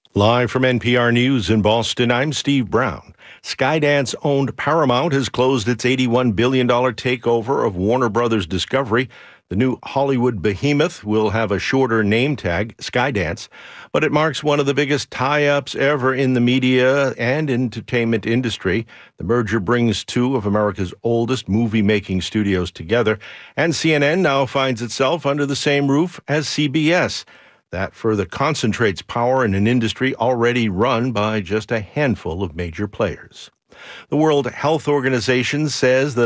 Live from NPR News in Boston, I'm Steve Brown. Skydance-owned Paramount has closed its $81 billion takeover of Warner Brothers Discovery. The new Hollywood behemoth will have a shorter name tag, Skydance, but it marks one of the biggest tie-ups ever in the media and entertainment industry. The merger brings two of America's oldest movie-making studios together, and CNN now finds itself under the same roof as CBS. That further concentrates power in an industry already run by just a handful of major players. The World Health Organization says that